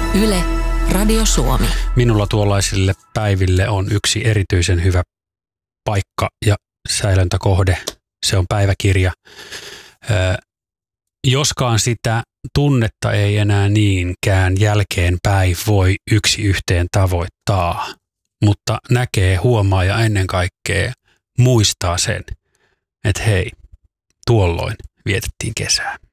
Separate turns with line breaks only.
Yle, Radio Suomi.
Minulla tuollaisille päiville on yksi erityisen hyvä paikka ja säilöntäkohde. Se on päiväkirja. Joskaan sitä tunnetta ei enää niinkään jälkeenpäin voi yksi yhteen tavoittaa, mutta näkee, huomaa ja ennen kaikkea muistaa sen, että hei, tuolloin vietettiin kesää.